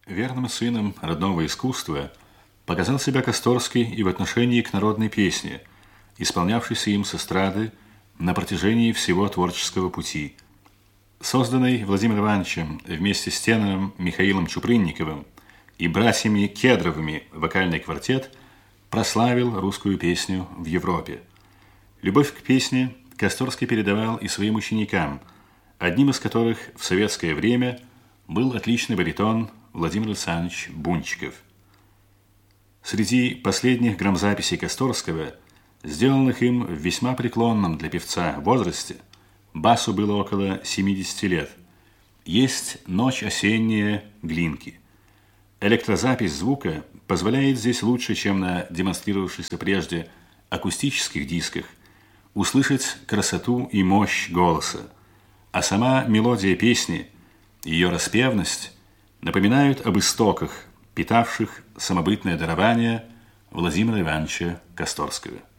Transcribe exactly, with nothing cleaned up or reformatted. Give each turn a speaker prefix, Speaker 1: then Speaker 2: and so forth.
Speaker 1: Верным сыном родного искусства показал себя Косторский и в отношении к народной песне, исполнявшейся им с эстрады на протяжении всего творческого пути. Созданный Владимиром Ивановичем вместе с тенором Михаилом Чупрынниковым и братьями Кедровыми вокальный квартет прославил русскую песню в Европе. Любовь к песне Косторский передавал и своим ученикам, одним из которых в советское время был отличный баритон Владимир Александрович Бунчиков. Среди последних грамзаписей Косторского, сделанных им в весьма преклонном для певца возрасте, басу было около семидесяти лет, есть «Ночь осенняя» Глинки. Электрозапись звука позволяет здесь лучше, чем на демонстрировавшихся прежде акустических дисках, услышать красоту и мощь голоса, а сама мелодия песни, ее распевность напоминают об истоках, питавших самобытное дарование Владимира Ивановича Косторского.